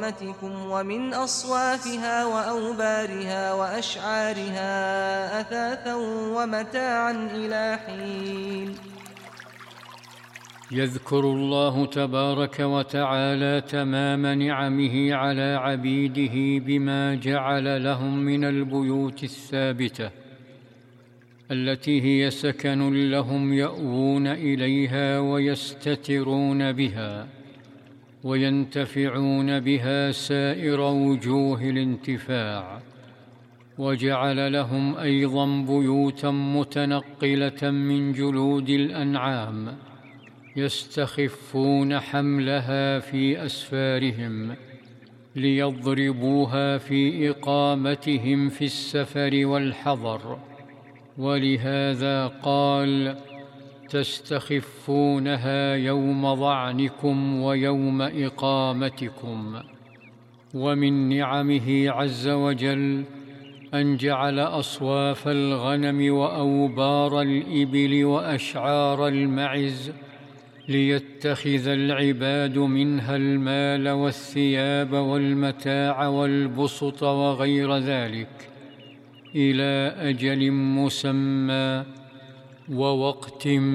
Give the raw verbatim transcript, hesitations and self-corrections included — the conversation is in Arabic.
ومن أصوافها وأوبارها وأشعارها أثاثا ومتاعا إلى حين. يذكر الله تبارك وتعالى تمام نعمه على عبيده بما جعل لهم من البيوت الثابتة التي هي سكن لهم يأوون إليها ويستترون بها وينتفعون بها سائر وجوه الانتفاع، وجعل لهم أيضا بيوتا متنقلة من جلود الأنعام يستخفون حملها في أسفارهم ليضربوها في إقامتهم في السفر والحضر، ولهذا قال: تستخفونها يوم ظعنكم ويوم إقامتكم. ومن نعمه عز وجل أن جعل أصواف الغنم وأوبار الإبل وأشعار المعز ليتخذ العباد منها المال والثياب والمتاع والبسط وغير ذلك إلى أجل مسمى ووقت